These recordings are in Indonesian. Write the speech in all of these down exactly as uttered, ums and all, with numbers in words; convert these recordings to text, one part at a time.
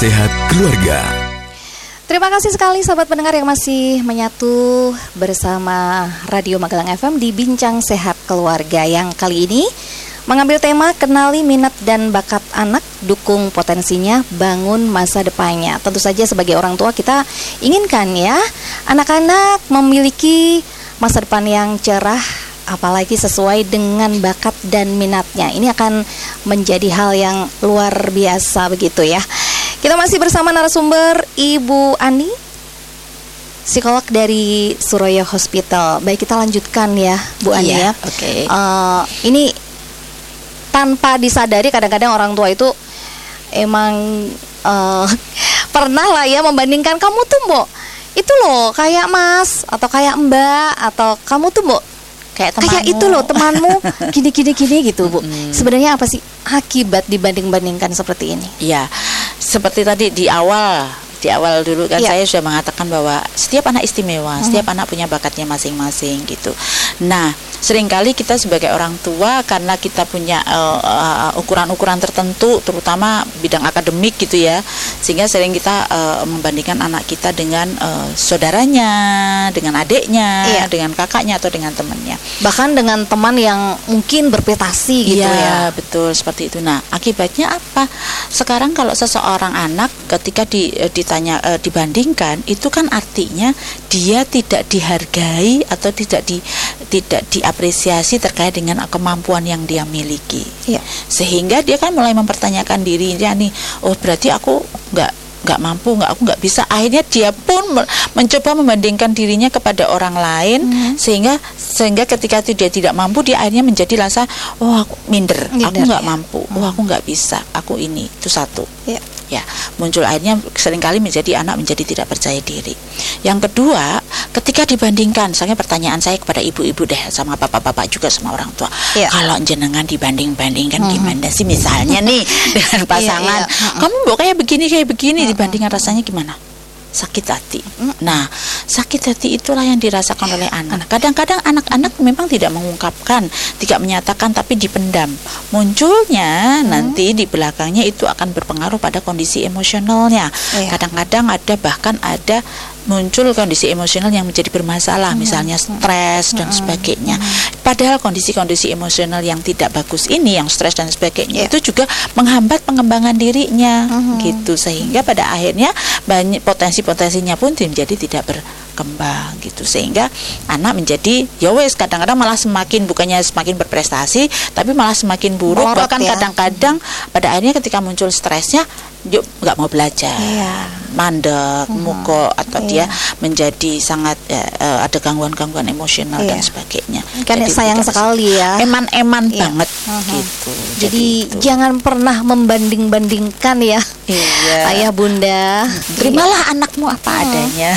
Sehat Keluarga. Terima kasih sekali sahabat pendengar yang masih menyatu bersama Radio Magelang F M di Bincang Sehat Keluarga, yang kali ini mengambil tema kenali minat dan bakat anak, dukung potensinya, bangun masa depannya. Tentu saja sebagai orang tua kita inginkan ya anak-anak memiliki masa depan yang cerah, apalagi sesuai dengan bakat dan minatnya. Ini akan menjadi hal yang luar biasa begitu ya. Kita masih bersama narasumber Ibu Ani, psikolog dari Suroyo Hospital. Baik, kita lanjutkan ya Bu Ani iya, ya. Oke. Okay. Uh, ini tanpa disadari kadang-kadang orang tua itu emang uh, pernah lah ya membandingkan, kamu tuh Mbok itu loh kayak Mas, atau kayak Mbak, atau kamu tuh Mbok kayak temanmu, kayak itu loh temanmu gini gini gini gitu Bu. Hmm. Sebenarnya apa sih akibat dibanding-bandingkan seperti ini? Iya, seperti tadi di awal di awal dulu kan ya. Saya sudah mengatakan bahwa setiap anak istimewa, hmm. setiap anak punya bakatnya masing-masing gitu. Nah, seringkali kita sebagai orang tua karena kita punya uh, uh, ukuran-ukuran tertentu, terutama bidang akademik gitu ya, sehingga sering kita uh, membandingkan anak kita dengan uh, saudaranya, dengan adiknya, iya. dengan kakaknya atau dengan temannya, bahkan dengan teman yang mungkin berprestasi gitu ya. ya. Betul seperti itu. Nah, akibatnya apa? Sekarang kalau seseorang anak ketika di, ditanya uh, dibandingkan, itu kan artinya dia tidak dihargai atau tidak di tidak diapresiasi terkait dengan kemampuan yang dia miliki. Ya. Sehingga dia kan mulai mempertanyakan dirinya nih, oh berarti aku nggak nggak mampu, nggak aku nggak bisa. Akhirnya dia pun mencoba membandingkan dirinya kepada orang lain, hmm. sehingga sehingga ketika dia tidak mampu, dia akhirnya menjadi rasa, oh aku minder, minder aku nggak ya. mampu, hmm. oh aku nggak bisa, aku ini. Itu satu. Ya. Ya, muncul akhirnya seringkali menjadi anak menjadi tidak percaya diri. Yang kedua, ketika dibandingkan, misalnya pertanyaan saya kepada ibu-ibu deh, sama bapak-bapak juga, sama orang tua, ya. Kalau jenengan dibanding-bandingkan hmm. gimana sih, misalnya nih dengan pasangan, ya, ya. kamu kok kayak begini kayak begini, hmm. dibandingkan rasanya gimana? Sakit hati. Nah, sakit hati itulah yang dirasakan oleh anak. Kadang-kadang anak-anak memang tidak mengungkapkan, tidak menyatakan, tapi dipendam. Munculnya hmm. nanti di belakangnya itu akan berpengaruh pada kondisi emosionalnya. Iya. Kadang-kadang ada bahkan ada muncul kondisi emosional yang menjadi bermasalah, hmm. misalnya stres dan hmm. sebagainya. Padahal kondisi-kondisi emosional yang tidak bagus ini, yang stres dan sebagainya, yeah. itu juga menghambat pengembangan dirinya, hmm. gitu, sehingga pada akhirnya banyak potensi-potensinya pun menjadi tidak berkembang, gitu, sehingga anak menjadi ya wes kadang-kadang malah semakin bukannya semakin berprestasi, tapi malah semakin buruk. Borot, bahkan ya. kadang-kadang pada akhirnya ketika muncul stresnya, yuk nggak mau belajar, yeah. mandek, hmm. mukul, atau yeah. dia menjadi sangat ya, uh, ada gangguan-gangguan emosional yeah. dan sebagainya. Kan jadi sayang sekali ya, eman-eman yeah. banget, uh-huh. gitu. Jadi, jadi itu. jangan pernah membanding-bandingkan ya, yeah. ayah bunda. Terimalah yeah. anakmu apa hmm. adanya.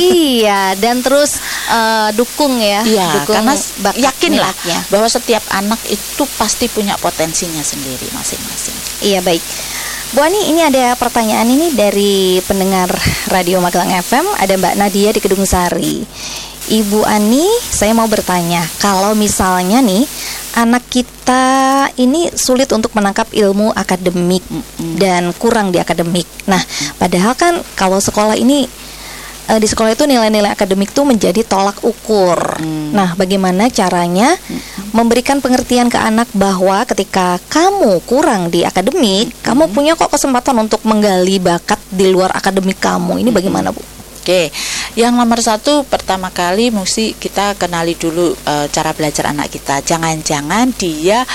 Iya, dan terus uh, dukung ya, yeah, dukung karena yakinlah minatnya. bahwa setiap anak itu pasti punya potensinya sendiri masing-masing. Iya, baik. Bu Ani, ini ada pertanyaan ini dari pendengar Radio Magelang F M, ada Mbak Nadia di Kedung Sari. Ibu Ani, saya mau bertanya, kalau misalnya nih anak kita ini sulit untuk menangkap ilmu akademik mm-hmm. dan kurang di akademik. Nah, padahal kan kalau sekolah ini Uh, di sekolah itu nilai-nilai akademik itu menjadi tolak ukur. Hmm. Nah, bagaimana caranya hmm. memberikan pengertian ke anak bahwa ketika kamu kurang di akademik, hmm. kamu punya kok kesempatan untuk menggali bakat di luar akademik kamu. Ini bagaimana, Bu? Oke, yang nomor satu pertama kali mesti kita kenali dulu uh, cara belajar anak kita. Jangan-jangan dia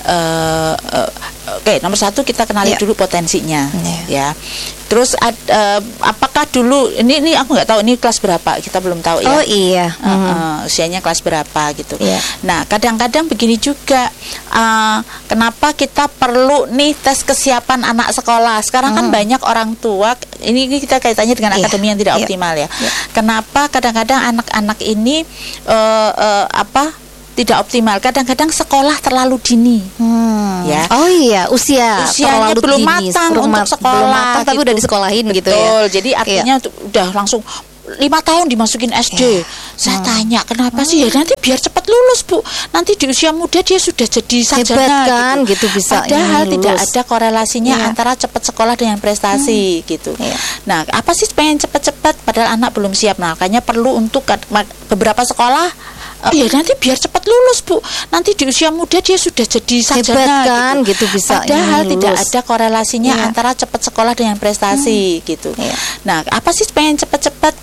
uh, uh, Oke, nomor satu kita kenali yeah. dulu potensinya, yeah. ya. Terus ad, uh, apakah dulu ini ini aku nggak tahu ini kelas berapa, kita belum tahu ya. Oh iya. Uh, uh, usianya kelas berapa gitu. Yeah. Nah, kadang-kadang begini juga, uh, kenapa kita perlu nih tes kesiapan anak sekolah? Sekarang mm-hmm. kan banyak orang tua, ini, ini kita kaitannya dengan yeah. akademi yang tidak yeah. optimal ya. Yeah. Kenapa kadang-kadang anak-anak ini uh, uh, apa? tidak optimal. Kadang-kadang sekolah terlalu dini, hmm. ya. Oh iya, usia usianya belum dini, matang untuk sekolah, belum matang, gitu. Tapi udah disekolahin. Betul, gitu ya. Jadi artinya iya. udah langsung lima tahun dimasukin S D. Yeah. Saya Hmm. tanya kenapa Hmm. sih? Ya nanti biar cepat lulus Bu. Nanti di usia muda dia sudah jadi sarjana. Hebat kan, gitu, bisa Padahal ini tidak lulus. ada korelasinya Yeah. antara cepat sekolah dengan prestasi gitu. Yeah. Nah, apa sih pengen cepat-cepat padahal anak belum siap? Nah, makanya perlu untuk beberapa sekolah. Uh, ya nanti biar cepat lulus Bu. Nanti di usia muda dia sudah jadi sarjana. Hebat kan, gitu. gitu, bisa Padahal ini tidak lulus. ada korelasinya Yeah. antara cepat sekolah dengan prestasi gitu. Yeah. Nah, apa sih pengen cepat-cepat